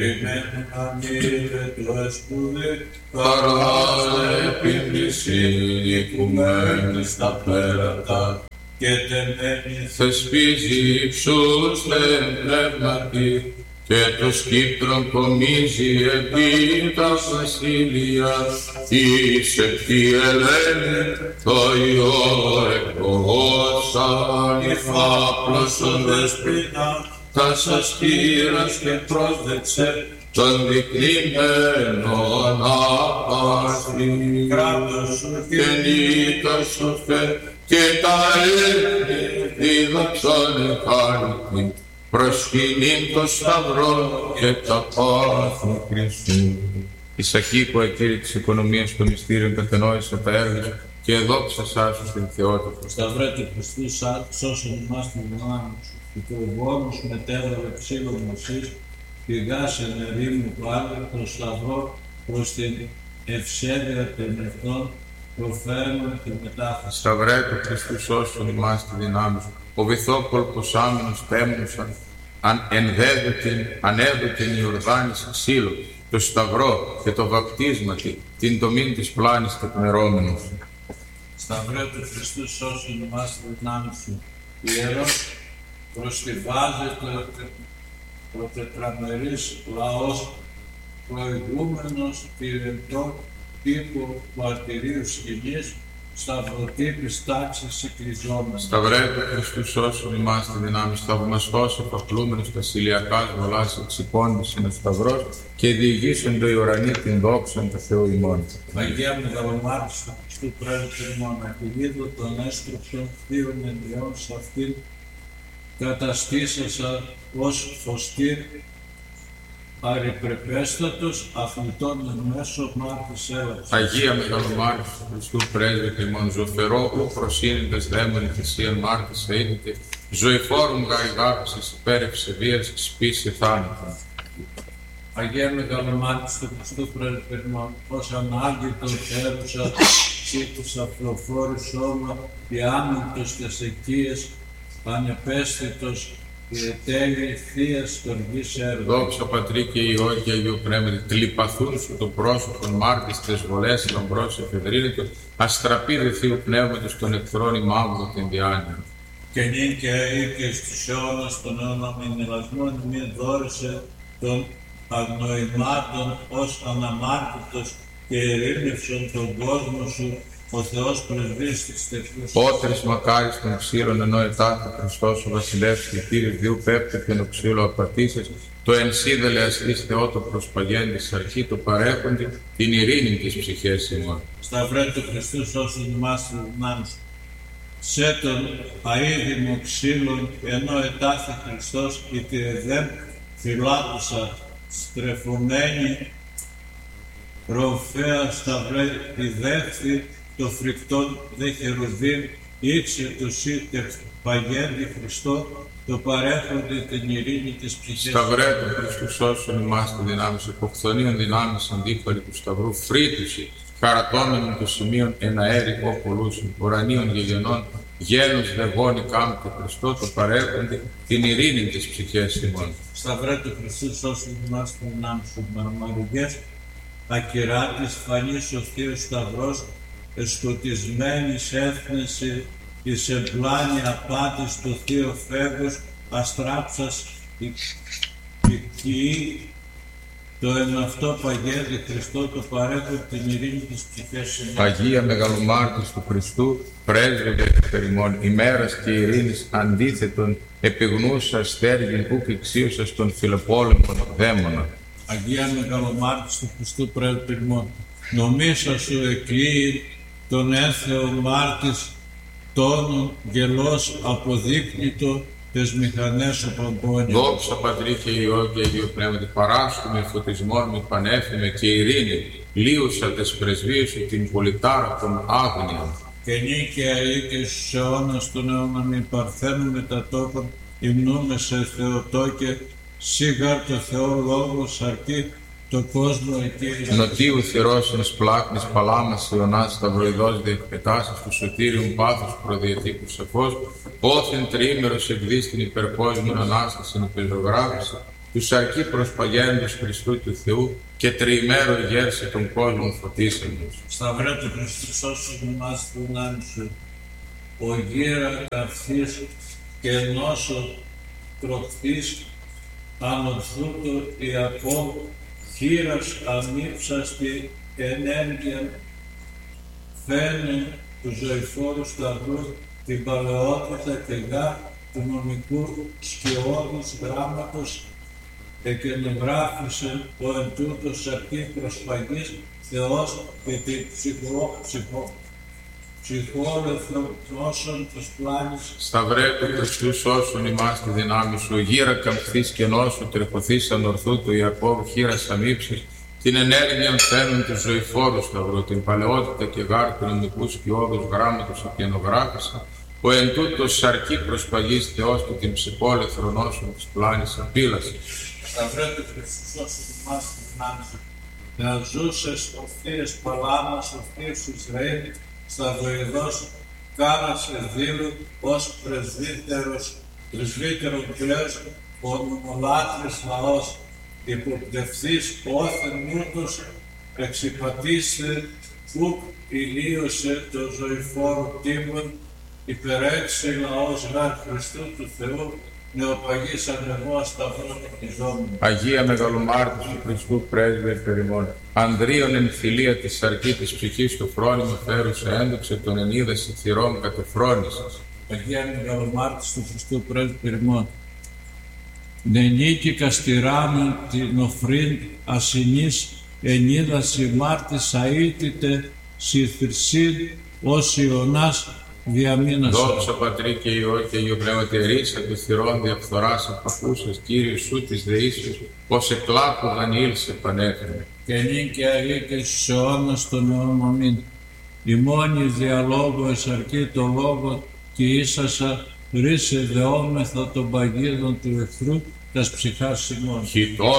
Ημένου αμύρε του ασκούδε, παράσε επίμνηση οικουμένης στα πέρατα, και τεμένη θεσπίζει υψούς τεν πνεύματι, και το σκύπτρον κομίζει επί τας βασιλείας, εις εκ Ελένη το Υιό εκπογώσαν η φάπλωσον δεσποινα, τας ασκήρας και πρόσδεξε τον δικλείμενον απάστη, κράτος σου και νίκας σου φε, και τα έθνη δίδαξαν εχάρητη, προσκυνήν το σταυρό και τα πάθη Χριστού. Η Σαχή που εκήρυξε οικονομίας των μυστήριων κατενόησε τα έργα σου και εδόξασά σου στην Θεότητα. Σταυρέ του Χριστού, σώσον ημάς την δυνάμει σου, και το βόμος μετέβαλε ξύλο Μωσής, πηγάσε ερήμου πάλι το σταυρό προς την ευσέβεια των εχθρών, προφέρουμε τη μετάφραση. Σταυρέ του Χριστού, σώσον ημάς τη δυνάμει σου. Ο βυθόκολπος άμυνος τέμνουσαν, ανέδωτην Ιορδάνης ξύλο, το σταυρό και το βαπτίσματι, την τομήν της πλάνης τεκμερώμενος. Σταυρέ του Χριστού, σώσον ημάς τη δυνάμει σου. Ιερός προστιβάζεται ο τετραμερής λαός, προηγούμενος πυρετών τύπου μαρτυρίου σκηνής, σταυροτύπης τάξης εκκλειζόμενος. Σταυρέ του Χριστού, σώσον ημάς τη δυνάμει σου. Θαυμαστός επακλούμενος τας ηλιακάς βολάς εξυπώντης με σταυρός και διηγήσεν το ουρανή την δόξαν του Θεού ημών. Αγία Μεγαλομάρτης του Χριστού πρέσβυ ημών, ακολίδω των έστρωψων θείων ενδιών σ' αυτήν καταστήσασα ως φωστήρ αριπρεπέστατος αθλητών εν μέσω μάρτης έλαβης. Αγία Μεγαλομάρτης του Χριστού πρέσβυ ημών, ζωφερό ου προσύνητες δαίμονη θυσίαν μάρτης αίτητε, ζωηφόρουν γαριγάπησης υπέρ ευσεβίας σπίση θάνατον. Αγία Μεγαλομάρτης του Χριστού πρέσβυ ημών, ως ανάγκητον έρουσα ή τους αφροφόρους σώμα, διάμυντος τες εκείες, ανεπαίσθητος η ετέλη θείας στοργής έργου. Δόξα Πατρί και Υιό και Αγίου Πνεύματι, τλιπαθούν σου το πρόσωπον μάρτης τες βολές λαμπρός εφευρύνητος, αστραπή δε Θείου Πνεύματος των εχθρών ημάμβο την διάνοια. Και νυν και αεί και στους αιώνας των αιώνων ενελασμών μην δόρισε των αγνοημάτων ως αναμάρτητος και ειρήνευσον τον κόσμο σου, ο Θεός πρεσβύς της τεφούς. Πότρες μακάρις των ξύλων ενώ ετάθε Χριστός ο Βασιλεύς και Κύριος Διού πέπτε και το ξύλο απατήσες, το ενσίδελε αστής Θεότο προσπαγέντης αρχή το παρέχοντι την ειρήνη της ψυχές ημών. Σταυρέ του Χριστού σώσον ημάς τη δυνάμει σου. Σε τον αίδημο ξύλων ενώ ετάθε Χριστός η τυρεδέμ φυλάτουσα στρεφωμένη ροφέα σταυρέ τη δέχθη το φρικτόν δε χερουβίμ ήξε το σύντευ παγέντη Χριστό το παρέχονται την ειρήνη της ψυχής. Σταυρέ του Χριστού σώσον ημάς τη δυνάμει σου, υποχθονίων δυνάμεις αντίπαλοι του σταυρού φρύτουση, χαρατώμενων των σημείων εν αέρι πολλούσιν, ουρανίων γεγενών, γένους δεγόνι κάμπτε Χριστό το παρέχονται την ειρήνη της ψυχές ημών. Σταυρέ του Χριστού σώσον ημάς τη δυνάμει σου, μαρμαριγές ακυράτης φανής ο Θείος Σταυρός, εσκοτισμένης έθνεση εις εμπλάνη απάτης το Θείο Φέγος, αστράψας οικιή, το εν αυτό παγέντη Χριστό το παρέχω την ειρήνη της ψυχές ημών. Αγία Μεγαλομάρτης του Χριστού, πρέσβευε περιμών ημέρας και ειρήνης αντίθετον, επιγνούσα στέργην ουκ εξίωσας των φιλοπόλεμων δαίμονα. Αγία Μεγαλομάρτης του Χριστού πρέσβη ημών, νομίσα σου εκλείει τον έθεο μάρτης τόνων γελός αποδείκνυτο τες μηχανές ο παμπώνιος. Δόξα Πατρί και Υιό και Αγίου Πνεύματι, παράσχουμε φωτισμόν με πανέφημε και ειρήνη, λίουσα τες πρεσβείες σου την πολιτάρα των άγνοιων. Και νίκαια ή και στους αιώνας των αιώνων μην παρθένουμε τα τόπων, υμνούμε σε Θεοτόκε, σίγαρ το Θεό λόγος αρκεί, το κόσμο εκεί. Νοτίου θυρώσινες πλάκνης παλάμας Ιωνάς σταυροειδός διεκπετάσεις του σωτήριου πάθους προδιετήκου σεφός, όθεν τριήμερος εκδείς την υπερκόσμιον Ανάστασιν υπερδογράφηση, του σαρκί προσπαγέντος Χριστού του Θεού και τριημέρο γέρσε τον κόσμο φωτίσαντος. Σταυρέ του Χριστού σώσου ημάς δυνάμει σου, ο γύρα καυθής και νόσο τροχθής, ανορθούτο Ιακώβ, χείρας ανύψαστη ενέργεια, φαίνε του ζωηφόρου σταυρού, την παλαιότητα και γά του νομικού σκιώδους γράμματος, εκενογράφησε ο εν τούτος σαρκή προσφαγής Θεός και την ψυχόλευθρο νόσων τους πλάνης. Σταυρέ του Χριστού σώσον ημάς τη δυνάμει σου, γύρα καμφθής και νόσου τρεχωθής ανορθού του Ιακώβ, χείρας ανύψης, την ενέργεια φαίνουν του ζωηφόρου σταυρού, την παλαιότητα και γάρ του νομικού σκιώδους γράμματος εκενογράφησε, ο εν τούτος σαρκή προσπαγής Θεός και την ψυχόλευθρο νόσων της πλάνης απείλασε. Σταυρέ του Χριστού σώσον ημάς τη δυνάμει σου, να ζούσες ορθίες παλάμας, ορθίες του Ισραήλ, σταυροειδός κάρασε δήλου ως πρεσβύτερο κλαίος, ο νομολάτρης λαός, υποπτευθείς όθεν μούτος, εξυπατήστε ουκ ηλίωσε το ζωηφόρο τίμων, υπερέξει λαός γάρ Χριστού του Θεού, νεοπαγής ανεβώ σταυρών ιζόμου. Αγία Μεγαλομάρτης του Χριστού πρέσβε περιμών, Ανδρίων εν φιλία της σαρκή της ψυχής του φρόνιμου φέρουσε έντοξε τον ενίδαση θυρών κατεφρόνησης. Αγία Μεγαλομάρτης του Χριστού πρέσβε περιμών, νενίκη καστηράμεν την οφρίν ασυνής ενίδαση μάρτης αίτητε συθυρσίν ως Ιωνάς διαμήνασα. Δόξα Πατρί και Υιό και Υιό Πνεύματι ρίσα του θυρών διαφθοράς απακούσας Κύριε σου της δεήσεως, ως εκλάπου Δανιήλ σε πανέφερε. Και νυν και αγί και στους αιώνας των αιώνων αμήν. Η μόνη διαλόγου εσαρκεί το λόγο και ίσασα ρίσε δεόμεθα των παγίδων του εχθρού τας ψυχάς ημών. Χιτώ